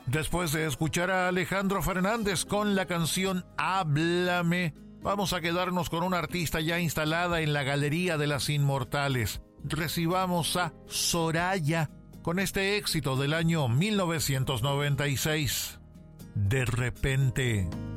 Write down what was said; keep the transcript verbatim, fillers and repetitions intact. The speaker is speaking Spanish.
Después de escuchar a Alejandro Fernández con la canción Háblame, vamos a quedarnos con una artista ya instalada en la Galería de las Inmortales. Recibamos a Soraya con este éxito del año mil novecientos noventa y seis. De repente.